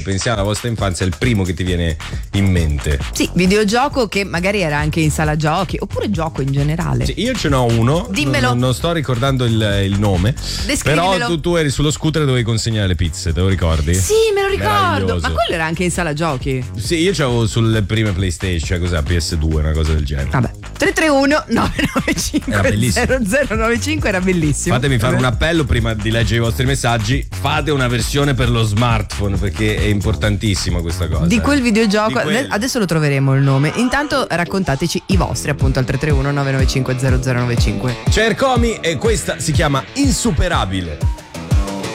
pensiamo alla vostra infanzia, è il primo che ti viene in mente? Sì, videogioco che magari era anche in sala giochi, oppure gioco in generale. Sì, io ce n'ho uno. Dimmelo. Non sto ricordando il nome. Descrivimelo. Però tu eri sullo scooter e dovevi consegnare le pizze, te lo ricordi? Sì, me lo ricordo. Meraviglioso. Ma quello era anche in sala giochi. Sì, io c'avevo sulle prime PlayStation, cioè cos'è, PS2, una cosa del genere. Vabbè, 331 995 Era bellissimo. 0095 era bellissimo. Fatemi fare un appello prima di leggere i vostri messaggi. Fate una versione per lo smartphone, perché è importantissima questa cosa. Di quel videogioco, Di quel- adesso lo troveremo il nome. Intanto raccontateci i vostri, appunto, al 331 995 0095. C'è Ercomi e questa si chiama Insuperabile.